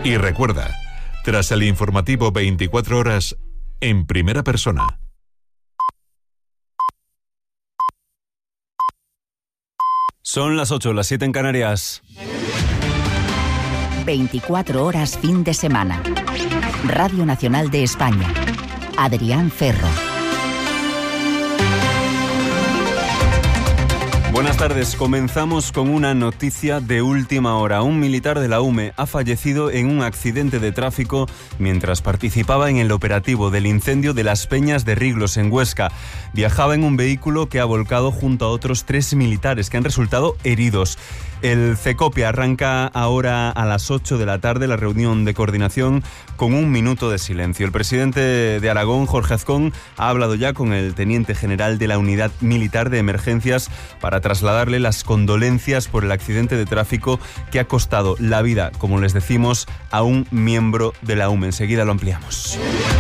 Y recuerda, tras el informativo 24 horas, en primera persona. Son las 8, las 7 en Canarias. 24 horas fin de semana. Radio Nacional de España. Adrián Ferro. Buenas tardes, comenzamos con una noticia de última hora. Un militar de la UME ha fallecido en un accidente de tráfico mientras participaba en el operativo del incendio de las Peñas de Riglos en Huesca. Viajaba en un vehículo que ha volcado junto a otros 3 militares que han resultado heridos. El CECOPE arranca ahora a las 8 de la tarde la reunión de coordinación con un minuto de silencio. El presidente de Aragón, Jorge Azcón, ha hablado ya con el teniente general de la Unidad Militar de Emergencias para trasladarle las condolencias por el accidente de tráfico que ha costado la vida, como les decimos, a un miembro de la UME. Enseguida lo ampliamos.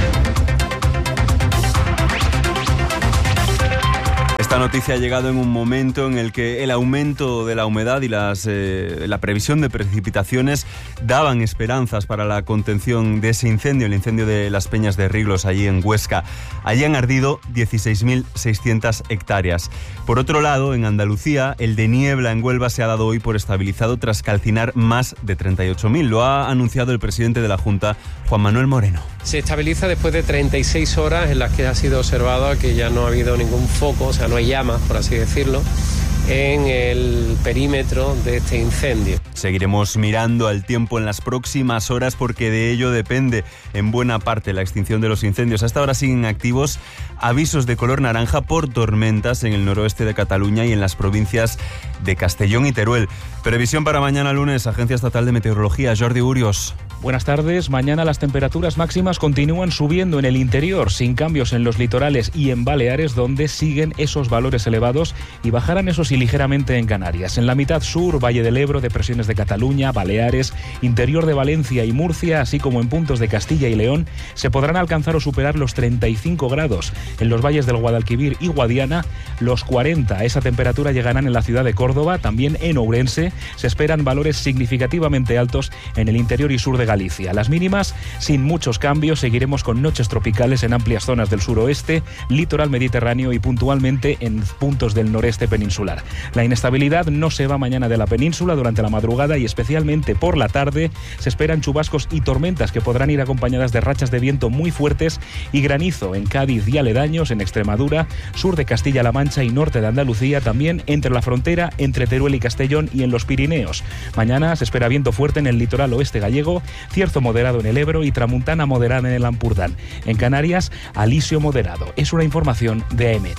Esta noticia ha llegado en un momento en el que el aumento de la humedad y la previsión de precipitaciones daban esperanzas para la contención de ese incendio, el incendio de las Peñas de Riglos allí en Huesca. Allí han ardido 16.600 hectáreas. Por otro lado, en Andalucía, el de niebla en Huelva se ha dado hoy por estabilizado tras calcinar más de 38.000. Lo ha anunciado el presidente de la Junta, Juan Manuel Moreno. Se estabiliza después de 36 horas en las que ha sido observado que ya no ha habido ningún foco, o sea, no hay llamas, por así decirlo, en el perímetro de este incendio. Seguiremos mirando al tiempo en las próximas horas porque de ello depende en buena parte la extinción de los incendios. Hasta ahora siguen activos avisos de color naranja por tormentas en el noroeste de Cataluña y en las provincias de Castellón y Teruel. Previsión para mañana lunes, Agencia Estatal de Meteorología, Jordi Urios. Buenas tardes. Mañana las temperaturas máximas continúan subiendo en el interior, sin cambios en los litorales y en Baleares, donde siguen esos valores elevados, y bajarán eso sí ligeramente en Canarias. En la mitad sur, Valle del Ebro, depresiones de Cataluña, Baleares, interior de Valencia y Murcia, así como en puntos de Castilla y León, se podrán alcanzar o superar los 35 grados. En los valles del Guadalquivir y Guadiana, los 40. Esa temperatura llegarán en la ciudad de Córdoba, también en Ourense. Se esperan valores significativamente altos en el interior y sur de Galicia. Las mínimas, sin muchos cambios, seguiremos con noches tropicales en amplias zonas del suroeste, litoral mediterráneo y puntualmente en puntos del noreste peninsular. La inestabilidad no se va mañana de la península. Durante la madrugada y especialmente por la tarde se esperan chubascos y tormentas que podrán ir acompañadas de rachas de viento muy fuertes y granizo en Cádiz y aledaños, en Extremadura, sur de Castilla-La Mancha y norte de Andalucía, también entre la frontera, entre Teruel y Castellón y en los Pirineos. Mañana se espera viento fuerte en el litoral oeste gallego, cierzo moderado en el Ebro y tramuntana moderada en el Ampurdán. En Canarias, alisio moderado. Es una información de AEMET.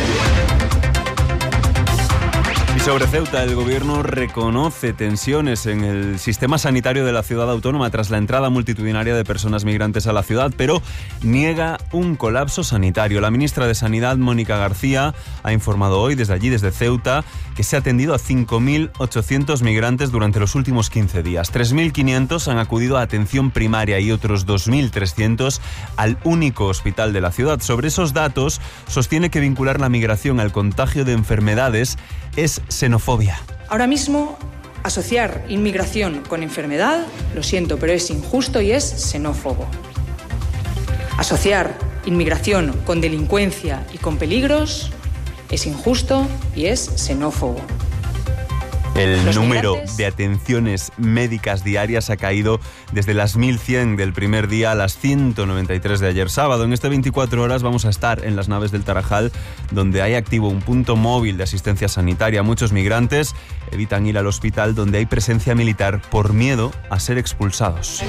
Y sobre Ceuta, el gobierno reconoce tensiones en el sistema sanitario de la ciudad autónoma tras la entrada multitudinaria de personas migrantes a la ciudad, pero niega un colapso sanitario. La ministra de Sanidad, Mónica García, ha informado hoy desde allí, desde Ceuta, que se ha atendido a 5.800 migrantes durante los últimos 15 días. 3.500 han acudido a atención primaria y otros 2.300 al único hospital de la ciudad. Sobre esos datos, sostiene que vincular la migración al contagio de enfermedades es xenofobia. Ahora mismo, asociar inmigración con enfermedad, lo siento, pero es injusto y es xenófobo. Asociar inmigración con delincuencia y es injusto y es xenófobo. El número de atenciones médicas diarias ha caído desde las 1.100 del primer día a las 193 de ayer sábado. En este 24 horas vamos a estar en las naves del Tarajal, donde hay activo un punto móvil de asistencia sanitaria. Muchos migrantes evitan ir al hospital, donde hay presencia militar por miedo a ser expulsados.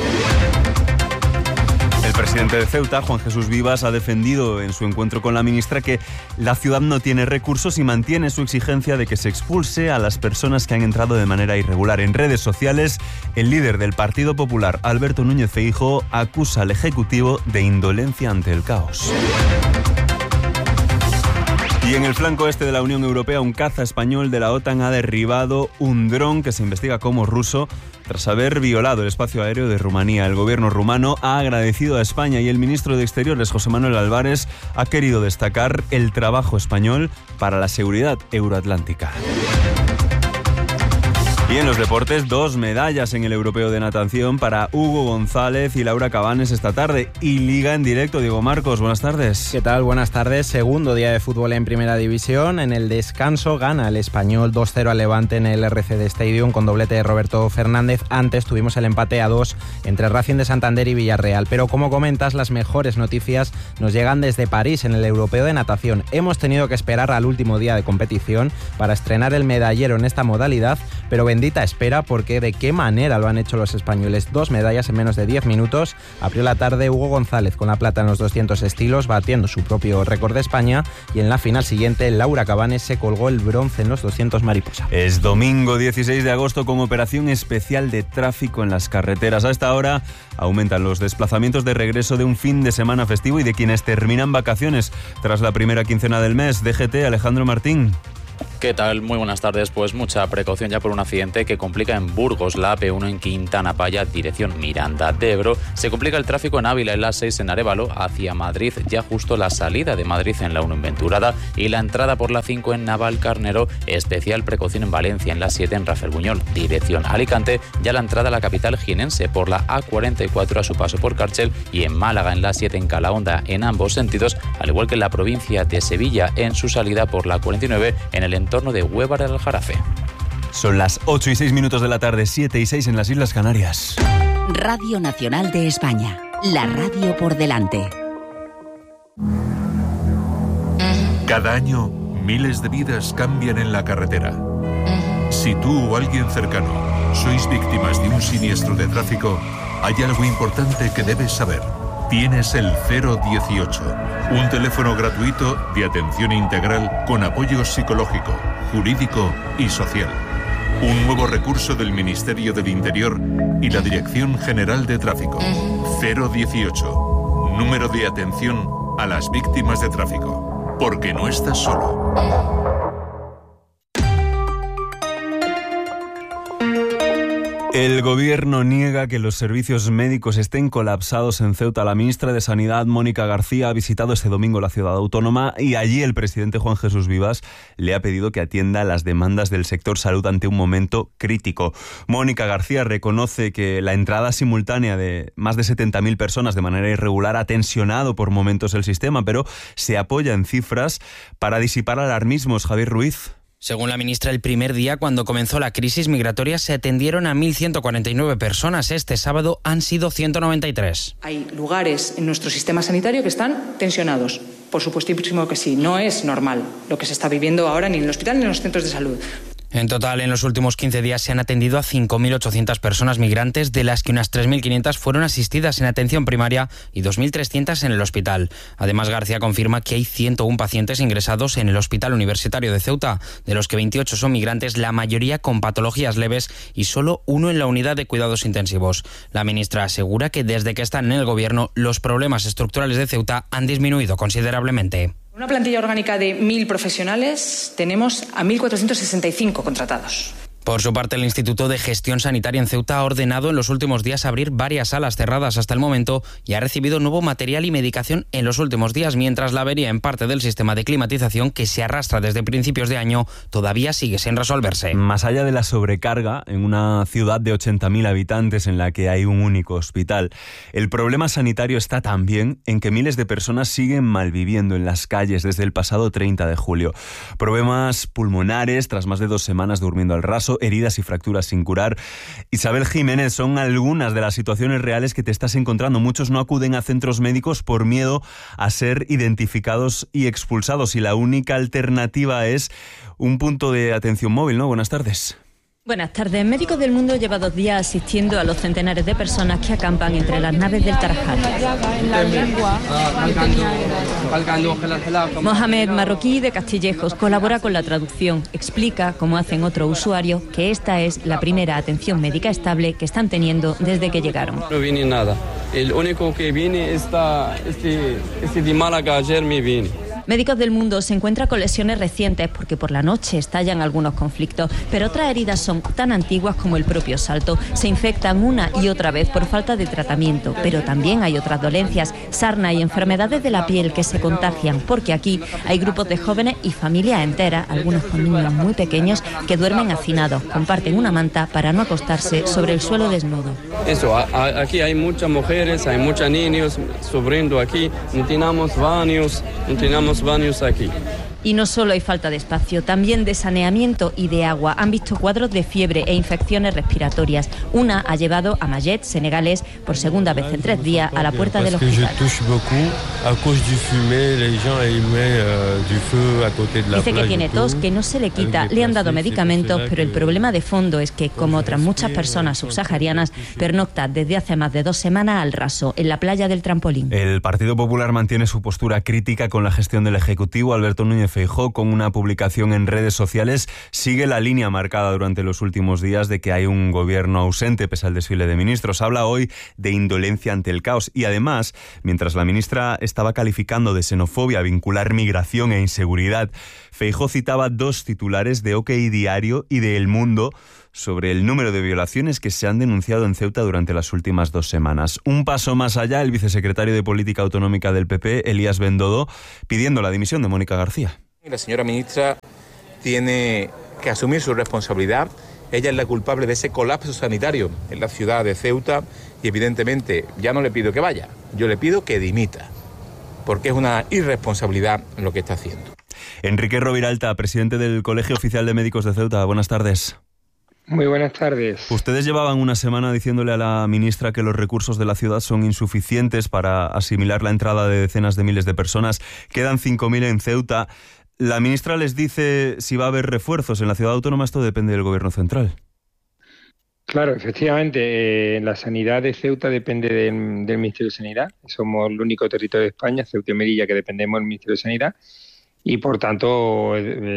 El presidente de Ceuta, Juan Jesús Vivas, ha defendido en su encuentro con la ministra que la ciudad no tiene recursos y mantiene su exigencia de que se expulse a las personas que han entrado de manera irregular. En redes sociales, el líder del Partido Popular, Alberto Núñez Feijóo, acusa al Ejecutivo de indolencia ante el caos. Y en el flanco este de la Unión Europea, un caza español de la OTAN ha derribado un dron que se investiga como ruso tras haber violado el espacio aéreo de Rumanía. El gobierno rumano ha agradecido a España y el ministro de Exteriores, José Manuel Álvarez, ha querido destacar el trabajo español para la seguridad euroatlántica. Y en los deportes, 2 medallas en el Europeo de Natación para Hugo González y Laura Cabanes esta tarde. Y Liga en directo, Diego Marcos, buenas tardes. ¿Qué tal? Buenas tardes. Segundo día de fútbol en Primera División. En el descanso gana el Español 2-0 al Levante en el RCD Stadium con doblete de Roberto Fernández. Antes tuvimos el empate a 2 entre Racing de Santander y Villarreal. Pero como comentas, las mejores noticias nos llegan desde París en el Europeo de Natación. Hemos tenido que esperar al último día de competición para estrenar el medallero en esta modalidad, pero bendita espera, porque de qué manera lo han hecho los españoles. 2 medallas en menos de 10 minutos. Abrió la tarde Hugo González con la plata en los 200 estilos, batiendo su propio récord de España, y en la final siguiente Laura Cabanes se colgó el bronce en los 200 mariposa. Es domingo 16 de agosto con operación especial de tráfico en las carreteras. A esta hora aumentan los desplazamientos de regreso de un fin de semana festivo y de quienes terminan vacaciones tras la primera quincena del mes. DGT, Alejandro Martín. ¿Qué tal? Muy buenas tardes. Pues mucha precaución ya por un accidente que complica en Burgos, la AP1 en Quintana Paya, dirección Miranda de Ebro. Se complica el tráfico en Ávila, en la 6 en Arévalo, hacia Madrid, ya justo la salida de Madrid en la 1 en Venturada y la entrada por la 5 en Navalcarnero. Especial precaución en Valencia, en la 7 en Rafelbuñol, dirección Alicante, ya la entrada a la capital jienense por la A44 a su paso por Cárchel, y en Málaga, en la 7 en Calahonda, en ambos sentidos, al igual que en la provincia de Sevilla, en su salida por la 49 en el entorno de Huévar del Aljarafe. Son las 8:06 de la tarde, 7:06 en las Islas Canarias. Radio Nacional de España, la radio por delante. Cada año, miles de vidas cambian en la carretera. Si tú o alguien cercano sois víctimas de un siniestro de tráfico, hay algo importante que debes saber. Tienes el 018, un teléfono gratuito de atención integral con apoyo psicológico, jurídico y social. Un nuevo recurso del Ministerio del Interior y la Dirección General de Tráfico. 018, número de atención a las víctimas de tráfico, porque no estás solo. El gobierno niega que los servicios médicos estén colapsados en Ceuta. La ministra de Sanidad, Mónica García, ha visitado este domingo la ciudad autónoma y allí el presidente Juan Jesús Vivas le ha pedido que atienda las demandas del sector salud ante un momento crítico. Mónica García reconoce que la entrada simultánea de más de 70.000 personas de manera irregular ha tensionado por momentos el sistema, pero se apoya en cifras para disipar alarmismos. Javier Ruiz. Según la ministra, el primer día, cuando comenzó la crisis migratoria, se atendieron a 1.149 personas. Este sábado han sido 193. Hay lugares en nuestro sistema sanitario que están tensionados. Por supuestísimo que sí. No es normal lo que se está viviendo ahora ni en el hospital ni en los centros de salud. En total, en los últimos 15 días se han atendido a 5.800 personas migrantes, de las que unas 3.500 fueron asistidas en atención primaria y 2.300 en el hospital. Además, García confirma que hay 101 pacientes ingresados en el Hospital Universitario de Ceuta, de los que 28 son migrantes, la mayoría con patologías leves y solo uno en la unidad de cuidados intensivos. La ministra asegura que desde que están en el gobierno, los problemas estructurales de Ceuta han disminuido considerablemente. Una plantilla orgánica de 1.000 profesionales, tenemos a 1.465 contratados. Por su parte, el Instituto de Gestión Sanitaria en Ceuta ha ordenado en los últimos días abrir varias salas cerradas hasta el momento y ha recibido nuevo material y medicación en los últimos días, mientras la avería en parte del sistema de climatización, que se arrastra desde principios de año, todavía sigue sin resolverse. Más allá de la sobrecarga en una ciudad de 80.000 habitantes en la que hay un único hospital, el problema sanitario está también en que miles de personas siguen malviviendo en las calles desde el pasado 30 de julio. Problemas pulmonares tras más de 2 semanas durmiendo al raso, heridas y fracturas sin curar. Isabel Jiménez, son algunas de las situaciones reales que te estás encontrando. Muchos no acuden a centros médicos por miedo a ser identificados y expulsados, y la única alternativa es un punto de atención móvil, ¿no? Buenas tardes. Buenas tardes. Médicos del Mundo lleva 2 días asistiendo a los centenares de personas que acampan entre las naves del Tarajal. Mohamed Marroquí, de Castillejos, colabora con la traducción. Explica, como hacen otros usuarios, que esta es la primera atención médica estable que están teniendo desde que llegaron. No viene nada. El único que viene este de Málaga ayer me viene. Médicos del Mundo se encuentra con lesiones recientes porque por la noche estallan algunos conflictos, pero otras heridas son tan antiguas como el propio salto. Se infectan una y otra vez por falta de tratamiento, pero también hay otras dolencias, sarna y enfermedades de la piel que se contagian, porque aquí hay grupos de jóvenes y familias enteras, algunos con niños muy pequeños, que duermen hacinados, comparten una manta para no acostarse sobre el suelo desnudo. Eso, aquí hay muchas mujeres, hay muchos niños sufriendo aquí, no tenemos baños aquí. Y no solo hay falta de espacio, también de saneamiento y de agua. Han visto cuadros de fiebre e infecciones respiratorias. Una ha llevado a Mayet, senegalés, por segunda vez en 3 días a la puerta del hospital. Dice que tiene tos, que no se le quita, le han dado medicamentos, pero el problema de fondo es que, como otras muchas personas subsaharianas, pernocta desde hace más de 2 semanas al raso, en la playa del Trampolín. El Partido Popular mantiene su postura crítica con la gestión del Ejecutivo. Alberto Núñez Feijóo, con una publicación en redes sociales, sigue la línea marcada durante los últimos días de que hay un gobierno ausente pese al desfile de ministros. Habla hoy de indolencia ante el caos y además, mientras la ministra estaba calificando de xenofobia vincular migración e inseguridad, Feijóo citaba 2 titulares de OK Diario y de El Mundo sobre el número de violaciones que se han denunciado en Ceuta durante las últimas 2 semanas. Un paso más allá, el vicesecretario de Política Autonómica del PP, Elías Bendodo, pidiendo la dimisión de Mónica García. La señora ministra tiene que asumir su responsabilidad. Ella es la culpable de ese colapso sanitario en la ciudad de Ceuta y evidentemente ya no le pido que vaya, yo le pido que dimita, porque es una irresponsabilidad lo que está haciendo. Enrique Roviralta, presidente del Colegio Oficial de Médicos de Ceuta, buenas tardes. Muy buenas tardes. Ustedes llevaban una semana diciéndole a la ministra que los recursos de la ciudad son insuficientes para asimilar la entrada de decenas de miles de personas. Quedan 5.000 en Ceuta. La ministra les dice si va a haber refuerzos en la ciudad autónoma. Esto depende del gobierno central. Claro, efectivamente, la sanidad de Ceuta depende del Ministerio de Sanidad. Somos el único territorio de España, Ceuta y Melilla, que dependemos del Ministerio de Sanidad. Y por tanto,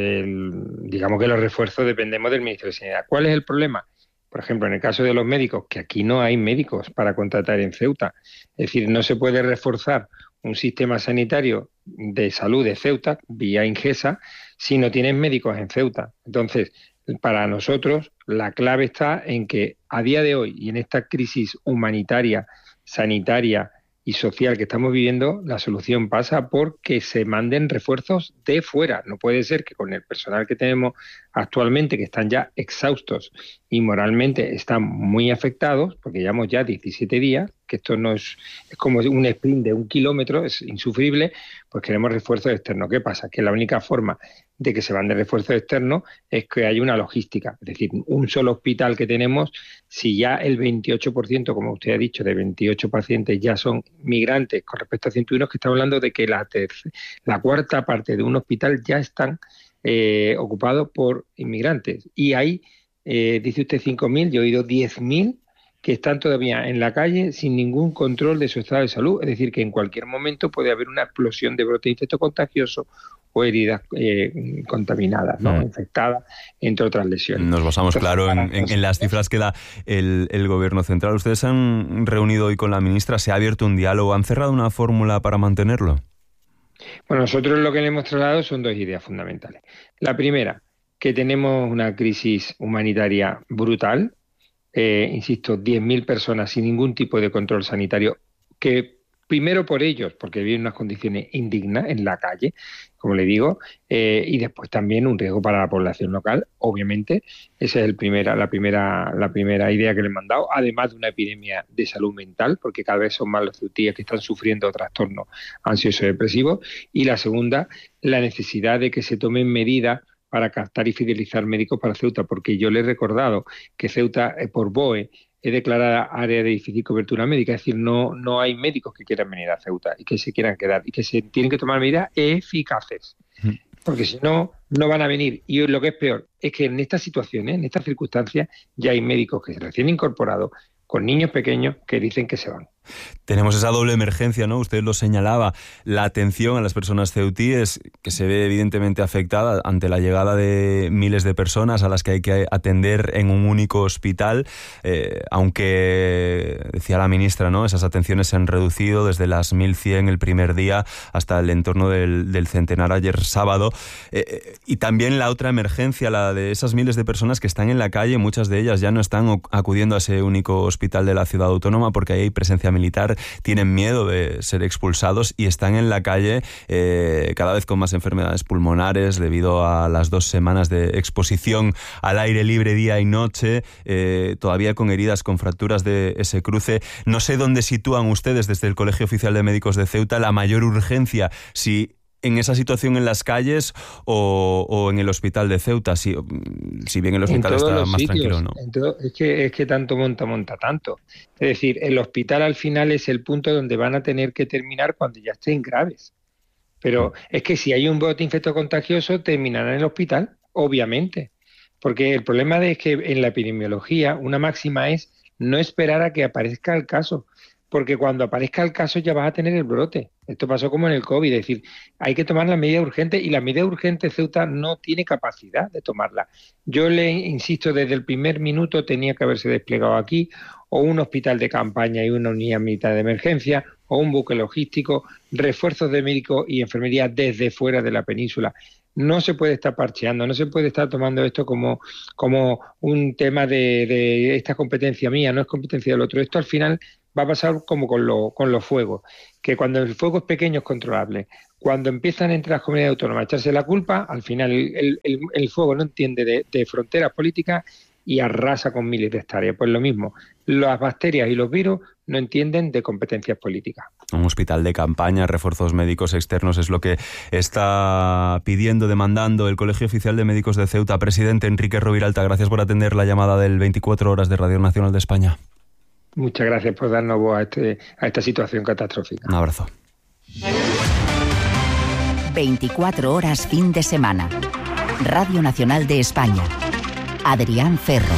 digamos que los refuerzos dependemos del Ministerio de Sanidad. ¿Cuál es el problema? Por ejemplo, en el caso de los médicos, que aquí no hay médicos para contratar en Ceuta. Es decir, no se puede reforzar un sistema sanitario de salud de Ceuta, vía Ingesa, si no tienes médicos en Ceuta. Entonces, para nosotros, la clave está en que a día de hoy y en esta crisis humanitaria, sanitaria y social que estamos viviendo, la solución pasa por que se manden refuerzos de fuera. No puede ser que con el personal que tenemos actualmente, que están ya exhaustos y moralmente están muy afectados, porque llevamos ya 17 días, que esto no es como un sprint de 1 kilómetro, es insufrible, pues queremos refuerzos externos. ¿Qué pasa? Que la única forma de que se manden refuerzos externos es que haya una logística. Es decir, un solo hospital que tenemos, si ya el 28%, como usted ha dicho, de 28 pacientes ya son migrantes con respecto a 101, que estamos hablando de que la cuarta parte de un hospital ya están ocupados por inmigrantes. Y hay, dice usted 5.000, yo he oído 10.000 que están todavía en la calle sin ningún control de su estado de salud. Es decir, que en cualquier momento puede haber una explosión de brote infectocontagioso o heridas contaminadas, ¿no? Infectadas, entre otras lesiones. Nos basamos, claro, en las cifras que da el gobierno central. ¿Ustedes se han reunido hoy con la ministra? ¿Se ha abierto un diálogo? ¿Han cerrado una fórmula para mantenerlo? Bueno, nosotros lo que le hemos trasladado son 2 ideas fundamentales. La primera, que tenemos una crisis humanitaria brutal, insisto, 10.000 personas sin ningún tipo de control sanitario, que primero por ellos, porque viven en unas condiciones indignas en la calle, como le digo, y después también un riesgo para la población local, obviamente. Esa es la primera idea que le he mandado, además de una epidemia de salud mental, porque cada vez son más los ceutíes que están sufriendo trastornos ansioso-depresivos, y la segunda, la necesidad de que se tomen medidas para captar y fidelizar médicos para Ceuta, porque yo le he recordado que Ceuta, por BOE, es declarada área de difícil cobertura médica, es decir, no hay médicos que quieran venir a Ceuta y que se quieran quedar, y que se tienen que tomar medidas eficaces, porque si no, no van a venir. Y lo que es peor es que en estas situaciones, en estas circunstancias, ya hay médicos que recién incorporados, con niños pequeños, que dicen que se van. Tenemos esa doble emergencia, ¿no? Usted lo señalaba, la atención a las personas ceutíes, que se ve evidentemente afectada ante la llegada de miles de personas a las que hay que atender en un único hospital, aunque, decía la ministra, ¿no?, esas atenciones se han reducido desde las 1.100 el primer día hasta el entorno del centenar ayer sábado. Y también la otra emergencia, la de esas miles de personas que están en la calle, muchas de ellas ya no están acudiendo a ese único hospital de la ciudad autónoma porque ahí hay presencia militar, tienen miedo de ser expulsados y están en la calle cada vez con más enfermedades pulmonares debido a las 2 semanas de exposición al aire libre día y noche, todavía con heridas, con fracturas de ese cruce. No sé dónde sitúan ustedes desde el Colegio Oficial de Médicos de Ceuta la mayor urgencia, si en esa situación en las calles o en el hospital de Ceuta, si bien el hospital está más tranquilo, ¿no? Es que tanto monta tanto. Es decir, el hospital al final es el punto donde van a tener que terminar cuando ya estén graves. Pero es que si hay un brote infectocontagioso, terminará en el hospital, obviamente. Porque el problema es que en la epidemiología una máxima es no esperar a que aparezca el caso, porque cuando aparezca el caso ya vas a tener el brote. Esto pasó como en el COVID, es decir, hay que tomar las medidas urgentes y las medidas urgentes Ceuta no tiene capacidad de tomarlas. Yo le insisto, desde el primer minuto tenía que haberse desplegado aquí o un hospital de campaña y una unidad militar de emergencia o un buque logístico, refuerzos de médicos y enfermería desde fuera de la península. No se puede estar parcheando, no se puede estar tomando esto como un tema de esta competencia mía, no es competencia del otro. Esto al final va a pasar como con los fuegos, que cuando el fuego es pequeño es controlable. Cuando empiezan entre las comunidades autónomas a echarse la culpa, al final el fuego no entiende de fronteras políticas y arrasa con miles de hectáreas. Pues lo mismo, las bacterias y los virus no entienden de competencias políticas. Un hospital de campaña, refuerzos médicos externos es lo que está pidiendo, demandando el Colegio Oficial de Médicos de Ceuta. Presidente Enrique Roviralta, gracias por atender la llamada del 24 Horas de Radio Nacional de España. Muchas gracias por darnos voz a esta situación catastrófica. Un abrazo. 24 horas fin de semana. Radio Nacional de España. Adrián Ferro.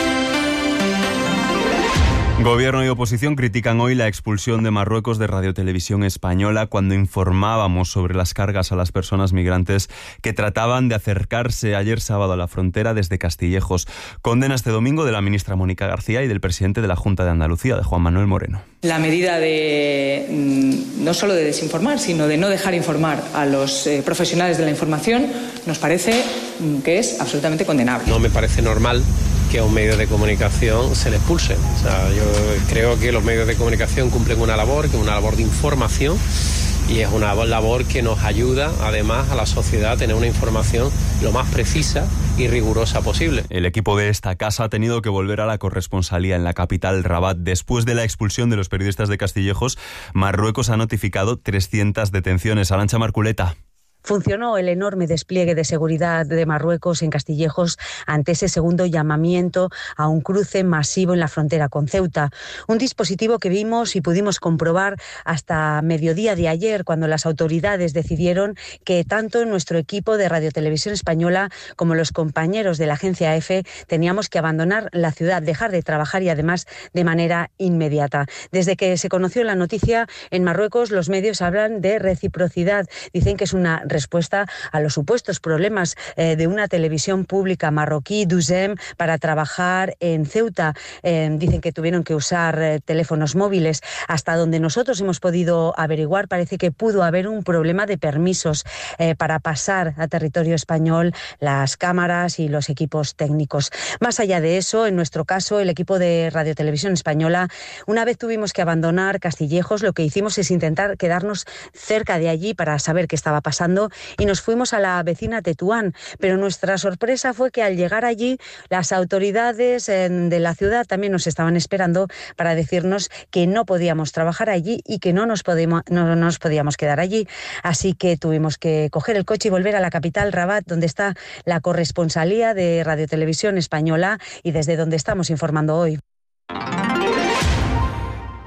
Gobierno y oposición critican hoy la expulsión de Marruecos de Radio Televisión Española cuando informábamos sobre las cargas a las personas migrantes que trataban de acercarse ayer sábado a la frontera desde Castillejos. Condena este domingo de la ministra Mónica García y del presidente de la Junta de Andalucía, de Juan Manuel Moreno. La medida de no solo de desinformar, sino de no dejar informar a los profesionales de la información nos parece que es absolutamente condenable. No me parece normal que a un medio de comunicación se le expulse. O sea, yo creo que los medios de comunicación cumplen una labor, que es una labor de información, y es una labor que nos ayuda además a la sociedad a tener una información lo más precisa y rigurosa posible. El equipo de esta casa ha tenido que volver a la corresponsalía en la capital, Rabat. Después de la expulsión de los periodistas de Castillejos, Marruecos ha notificado 300 detenciones. Arantxa Marculeta. Funcionó el enorme despliegue de seguridad de Marruecos en Castillejos ante ese segundo llamamiento a un cruce masivo en la frontera con Ceuta. Un dispositivo que vimos y pudimos comprobar hasta mediodía de ayer, cuando las autoridades decidieron que tanto nuestro equipo de Radio Televisión Española como los compañeros de la agencia EFE teníamos que abandonar la ciudad, dejar de trabajar y además de manera inmediata. Desde que se conoció la noticia en Marruecos, los medios hablan de reciprocidad. Dicen que es una respuesta a los supuestos problemas de una televisión pública marroquí, Duzem, para trabajar en Ceuta. Dicen que tuvieron que usar teléfonos móviles. Hasta donde nosotros hemos podido averiguar, parece que pudo haber un problema de permisos para pasar a territorio español las cámaras y los equipos técnicos. Más allá de eso, en nuestro caso, el equipo de Radio Televisión Española, una vez tuvimos que abandonar Castillejos, lo que hicimos es intentar quedarnos cerca de allí para saber qué estaba pasando, y nos fuimos a la vecina Tetuán, pero nuestra sorpresa fue que al llegar allí las autoridades de la ciudad también nos estaban esperando para decirnos que no podíamos trabajar allí y que no nos podíamos quedar allí, así que tuvimos que coger el coche y volver a la capital, Rabat, donde está la corresponsalía de Radio Televisión Española y desde donde estamos informando hoy.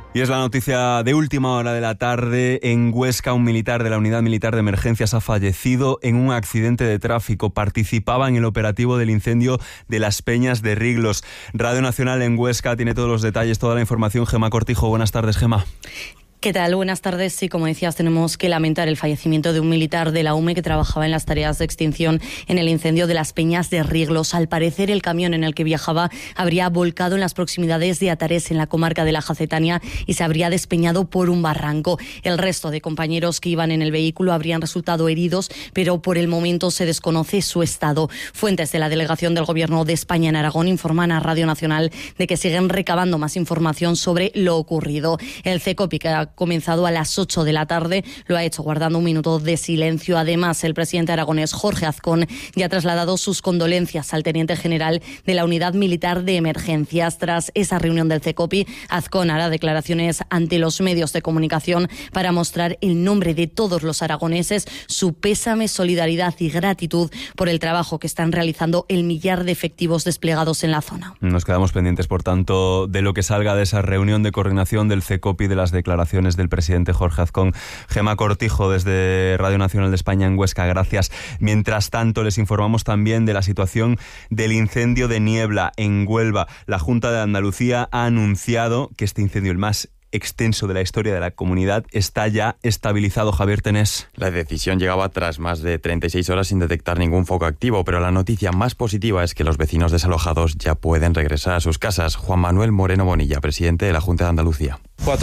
Y es la noticia de última hora de la tarde. En Huesca, un militar de la Unidad Militar de Emergencias ha fallecido en un accidente de tráfico. Participaba en el operativo del incendio de Las Peñas de Riglos. Radio Nacional en Huesca tiene todos los detalles, toda la información. Gemma Cortijo, buenas tardes, Gemma. ¿Qué tal? Buenas tardes. Sí, como decías, tenemos que lamentar el fallecimiento de un militar de la UME que trabajaba en las tareas de extinción en el incendio de Las Peñas de Riglos. Al parecer, el camión en el que viajaba habría volcado en las proximidades de Atares, en la comarca de la Jacetania, y se habría despeñado por un barranco. El resto de compañeros que iban en el vehículo habrían resultado heridos, pero por el momento se desconoce su estado. Fuentes de la delegación del Gobierno de España en Aragón informan a Radio Nacional de que siguen recabando más información sobre lo ocurrido. El CECOPI, que ha comenzado a las 8 de la tarde, lo ha hecho guardando un minuto de silencio. Además, el presidente aragonés, Jorge Azcón, ya ha trasladado sus condolencias al teniente general de la Unidad Militar de Emergencias. Tras esa reunión del CECOPI, Azcón hará declaraciones ante los medios de comunicación para mostrar en nombre de todos los aragoneses su pésame, solidaridad y gratitud por el trabajo que están realizando el millar de efectivos desplegados en la zona. Nos quedamos pendientes, por tanto, de lo que salga de esa reunión de coordinación del CECOPI, de las declaraciones del presidente Jorge Azcón. Gemma Cortijo, desde Radio Nacional de España en Huesca, gracias. Mientras tanto, les informamos también de la situación del incendio de Niebla en Huelva. La Junta de Andalucía ha anunciado que este incendio, el más extenso de la historia de la comunidad, está ya estabilizado. Javier Tenés. La decisión llegaba tras más de 36 horas sin detectar ningún foco activo, pero la noticia más positiva es que los vecinos desalojados ya pueden regresar a sus casas. Juan Manuel Moreno Bonilla, presidente de la Junta de Andalucía.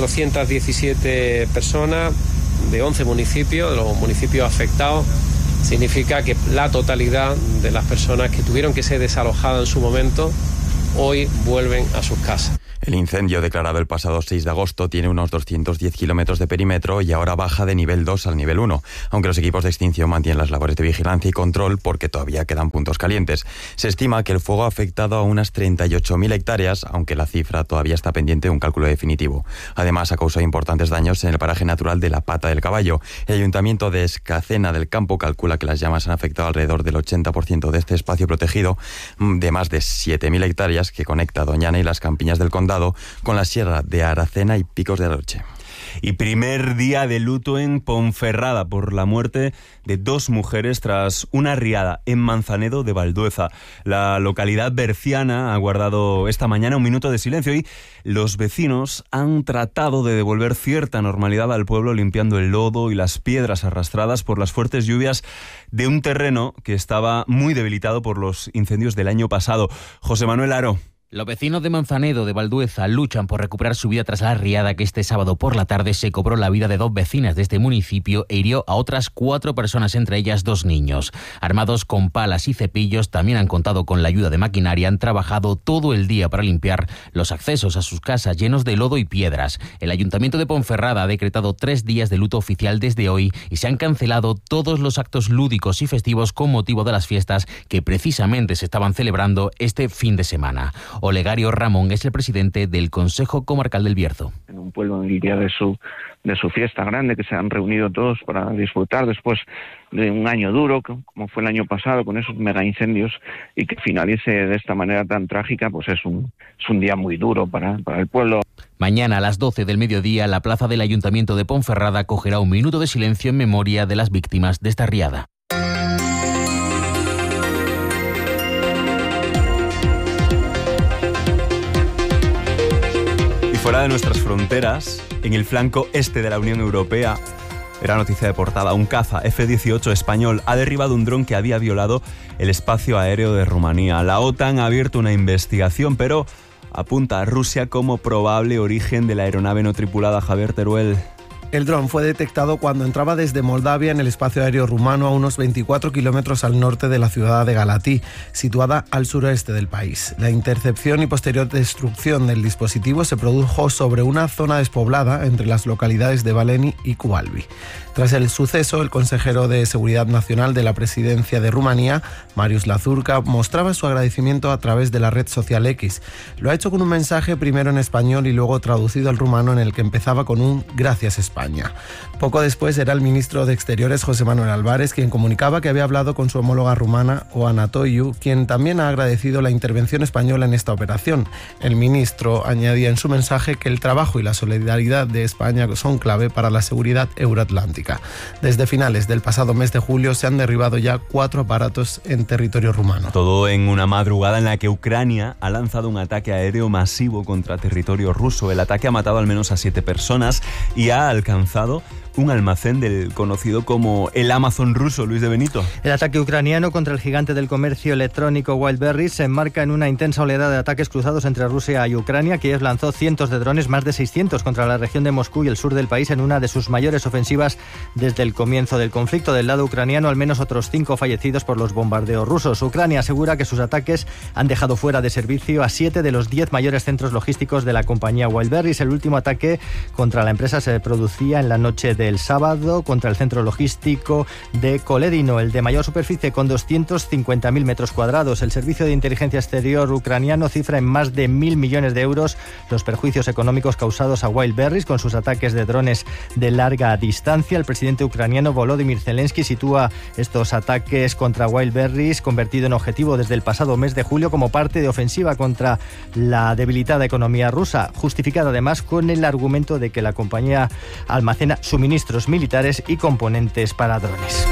417 personas de 11 municipios, de los municipios afectados. Significa que la totalidad de las personas que tuvieron que ser desalojadas en su momento hoy vuelven a sus casas. El incendio, declarado el pasado 6 de agosto, tiene unos 210 kilómetros de perímetro y ahora baja de nivel 2 al nivel 1, aunque los equipos de extinción mantienen las labores de vigilancia y control porque todavía quedan puntos calientes. Se estima que el fuego ha afectado a unas 38.000 hectáreas, aunque la cifra todavía está pendiente de un cálculo definitivo. Además, ha causado importantes daños en el paraje natural de la Pata del Caballo. El Ayuntamiento de Escacena del Campo calcula que las llamas han afectado alrededor del 80% de este espacio protegido de más de 7.000 hectáreas que conecta Doñana y las Campiñas del Condado con la Sierra de Aracena y Picos de Aroche. Y primer día de luto en Ponferrada por la muerte de 2 mujeres tras una riada en Manzanedo de Valdueza. La localidad berciana ha guardado esta mañana un minuto de silencio y los vecinos han tratado de devolver cierta normalidad al pueblo limpiando el lodo y las piedras arrastradas por las fuertes lluvias de un terreno que estaba muy debilitado por los incendios del año pasado. José Manuel Aro. Los vecinos de Manzanedo de Valdueza luchan por recuperar su vida tras la riada que este sábado por la tarde se cobró la vida de 2 vecinas de este municipio e hirió a otras 4 personas, entre ellas 2 niños. Armados con palas y cepillos, también han contado con la ayuda de maquinaria, han trabajado todo el día para limpiar los accesos a sus casas llenos de lodo y piedras. El Ayuntamiento de Ponferrada ha decretado 3 días de luto oficial desde hoy y se han cancelado todos los actos lúdicos y festivos con motivo de las fiestas que precisamente se estaban celebrando este fin de semana. Olegario Ramón es el presidente del Consejo Comarcal del Bierzo. En un pueblo en el día de su fiesta grande, que se han reunido todos para disfrutar después de un año duro, como fue el año pasado, con esos mega incendios, y que finalice de esta manera tan trágica, pues es un día muy duro para el pueblo. Mañana a las 12 del mediodía, la plaza del Ayuntamiento de Ponferrada acogerá un minuto de silencio en memoria de las víctimas de esta riada. Fuera de nuestras fronteras, en el flanco este de la Unión Europea, era noticia de portada, un caza F-18 español ha derribado un dron que había violado el espacio aéreo de Rumanía. La OTAN ha abierto una investigación, pero apunta a Rusia como probable origen de la aeronave no tripulada. Javier Teruel. El dron fue detectado cuando entraba desde Moldavia en el espacio aéreo rumano a unos 24 kilómetros al norte de la ciudad de Galatí, situada al suroeste del país. La intercepción y posterior destrucción del dispositivo se produjo sobre una zona despoblada entre las localidades de Valeni y Cubalbi. Tras el suceso, el consejero de Seguridad Nacional de la Presidencia de Rumanía, Marius Lazurca, mostraba su agradecimiento a través de la red social X. Lo ha hecho con un mensaje primero en español y luego traducido al rumano en el que empezaba con un «Gracias España». España. Poco después era el ministro de Exteriores, José Manuel Álvarez, quien comunicaba que había hablado con su homóloga rumana, Oana Toiu, quien también ha agradecido la intervención española en esta operación. El ministro añadía en su mensaje que el trabajo y la solidaridad de España son clave para la seguridad euroatlántica. Desde finales del pasado mes de julio se han derribado ya 4 aparatos en territorio rumano. Todo en una madrugada en la que Ucrania ha lanzado un ataque aéreo masivo contra territorio ruso. El ataque ha matado al menos a 7 personas y ha alcanzado un almacén del conocido como el Amazon ruso. Luis de Benito. El ataque ucraniano contra el gigante del comercio electrónico Wildberries se enmarca en una intensa oleada de ataques cruzados entre Rusia y Ucrania. Kiev lanzó cientos de drones, más de 600, contra la región de Moscú y el sur del país en una de sus mayores ofensivas desde el comienzo del conflicto. Del lado ucraniano, al menos otros 5 fallecidos por los bombardeos rusos. Ucrania asegura que sus ataques han dejado fuera de servicio a 7 de los 10 mayores centros logísticos de la compañía Wildberries. El último ataque contra la empresa se producía en la noche del sábado contra el centro logístico de Koledino, el de mayor superficie, con 250.000 metros cuadrados. El Servicio de Inteligencia Exterior ucraniano cifra en más de 1.000 millones de euros los perjuicios económicos causados a Wildberries con sus ataques de drones de larga distancia. El presidente ucraniano Volodymyr Zelensky sitúa estos ataques contra Wildberries, convertido en objetivo desde el pasado mes de julio, como parte de ofensiva contra la debilitada economía rusa, justificada además con el argumento de que la compañía almacena suministros militares y componentes para drones.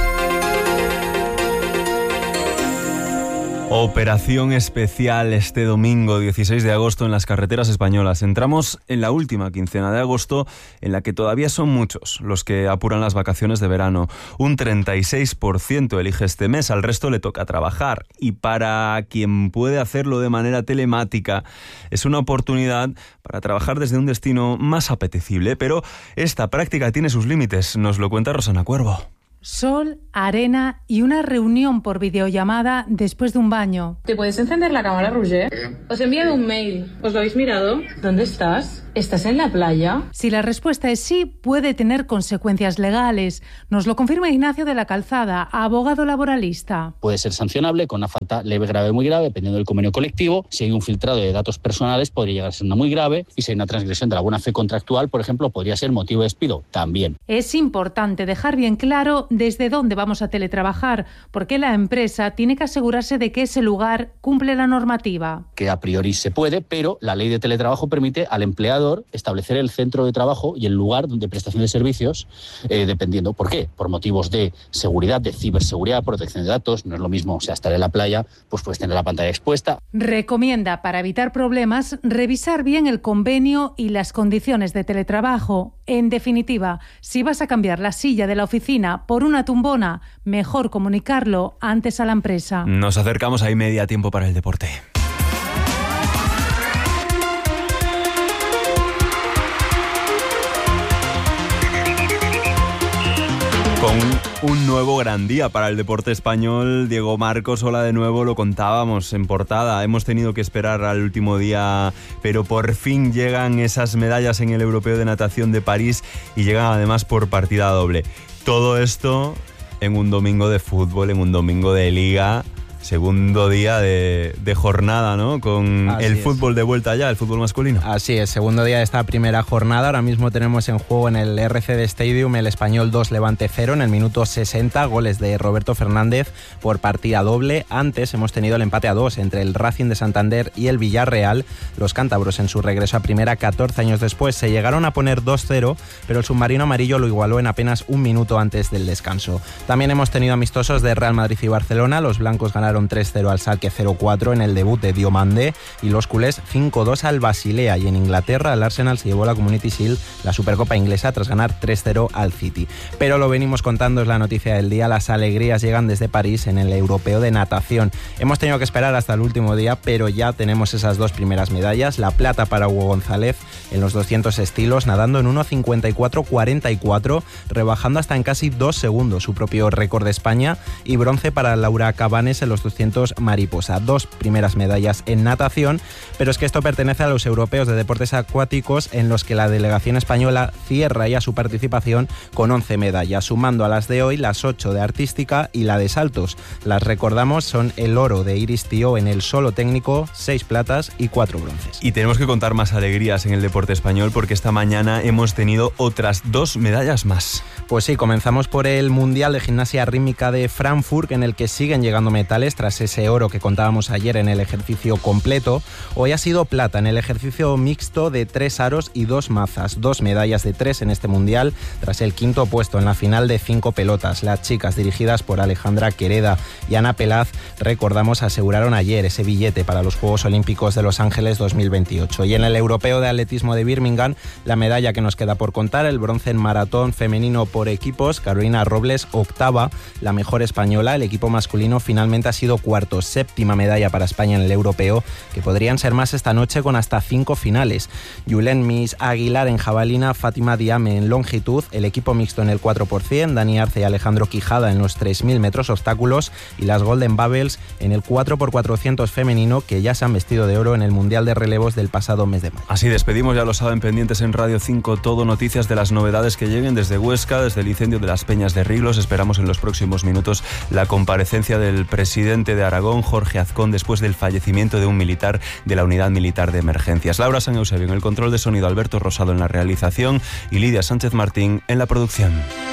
Operación especial este domingo 16 de agosto en las carreteras españolas. Entramos en la última quincena de agosto, en la que todavía son muchos los que apuran las vacaciones de verano. Un 36% elige este mes, al resto le toca trabajar. Y para quien puede hacerlo de manera telemática, es una oportunidad para trabajar desde un destino más apetecible. Pero esta práctica tiene sus límites, nos lo cuenta Rosana Cuervo. Sol, arena y una reunión por videollamada después de un baño. ¿Te puedes encender la cámara, Roger? Os he enviado un mail. ¿Os lo habéis mirado? ¿Dónde estás? ¿Estás en la playa? Si la respuesta es sí, puede tener consecuencias legales. Nos lo confirma Ignacio de la Calzada, abogado laboralista. Puede ser sancionable con una falta leve, grave, muy grave, dependiendo del convenio colectivo. Si hay un filtrado de datos personales, podría llegar a ser una muy grave. Y si hay una transgresión de la buena fe contractual, por ejemplo, podría ser motivo de despido también. Es importante dejar bien claro desde dónde vamos a teletrabajar, porque la empresa tiene que asegurarse de que ese lugar cumple la normativa. Que a priori se puede, pero la ley de teletrabajo permite al empleador establecer el centro de trabajo y el lugar de prestación de servicios, dependiendo. ¿Por qué? Por motivos de seguridad, de ciberseguridad, protección de datos. No es lo mismo, o sea, estar en la playa, pues puedes tener la pantalla expuesta. Recomienda, para evitar problemas, revisar bien el convenio y las condiciones de teletrabajo. En definitiva, si vas a cambiar la silla de la oficina por una tumbona, mejor comunicarlo antes a la empresa. Nos acercamos a media tiempo para el deporte. Con un nuevo gran día para el deporte español. Diego Marcos, hola de nuevo, lo contábamos en portada. Hemos tenido que esperar al último día, pero por fin llegan esas medallas en el Europeo de Natación de París y llegan además por partida doble. Todo esto en un domingo de fútbol, en un domingo de liga. Segundo día de jornada, ¿no? Con el fútbol de vuelta ya, el fútbol masculino. Así es, segundo día de esta primera jornada. Ahora mismo tenemos en juego en el RCD Stadium el Español 2, Levante 0 en el minuto 60. Goles de Roberto Fernández por partida doble. Antes hemos tenido el empate a 2 entre el Racing de Santander y el Villarreal. Los cántabros en su regreso a primera 14 años después se llegaron a poner 2-0, pero el submarino amarillo lo igualó en apenas un minuto antes del descanso. También hemos tenido amistosos de Real Madrid y Barcelona. Los blancos ganaron 3-0 al Schalke 0-4 en el debut de Diomande y los culés 5-2 al Basilea, y en Inglaterra el Arsenal se llevó la Community Shield, la Supercopa inglesa, tras ganar 3-0 al City. Pero lo venimos contando, es la noticia del día, las alegrías llegan desde París en el Europeo de Natación. Hemos tenido que esperar hasta el último día, pero ya tenemos esas dos primeras medallas. La plata para Hugo González en los 200 estilos, nadando en 1.54.44, rebajando hasta en casi 2 segundos su propio récord de España, y bronce para Laura Cabanes en los los 200 mariposa. 2 primeras medallas en natación, pero es que esto pertenece a los europeos de deportes acuáticos, en los que la delegación española cierra ya su participación con 11 medallas, sumando a las de hoy las 8 de artística y la de saltos. Las recordamos, son el oro de Iris Tío en el solo técnico, 6 platas y 4 bronces. Y tenemos que contar más alegrías en el deporte español, porque esta mañana hemos tenido otras 2 medallas más. Pues sí, comenzamos por el Mundial de Gimnasia Rítmica de Frankfurt, en el que siguen llegando metales tras ese oro que contábamos ayer en el ejercicio completo. Hoy ha sido plata en el ejercicio mixto de 3 aros y 2 mazas, 2 medallas de 3 en este Mundial, tras el quinto puesto en la final de 5 pelotas. Las chicas, dirigidas por Alejandra Quereda y Ana Pelaz, recordamos, aseguraron ayer ese billete para los Juegos Olímpicos de Los Ángeles 2028. Y en el Europeo de Atletismo de Birmingham, la medalla que nos queda por contar, el bronce en maratón femenino por equipos, Carolina Robles, octava, la mejor española. El equipo masculino finalmente ha sido cuarto, 7ª medalla para España en el europeo, que podrían ser más esta noche con hasta 5 finales. Julen Miss Aguilar en jabalina, Fátima Diame en longitud, el equipo mixto en el 4%, Dani Arce y Alejandro Quijada en los 3.000 metros obstáculos, y las Golden Bubbles en el 4x400 femenino, que ya se han vestido de oro en el Mundial de Relevos del pasado mes de mayo. Así despedimos, ya lo saben, pendientes en Radio 5 todo, noticias de las novedades que lleguen desde Huesca, desde el incendio de las Peñas de Riglos. Esperamos en los próximos minutos la comparecencia del presidente de Aragón, Jorge Azcón, después del fallecimiento de un militar de la Unidad Militar de Emergencias. Laura San Eusebio en el control de sonido, Alberto Rosado en la realización y Lidia Sánchez Martín en la producción.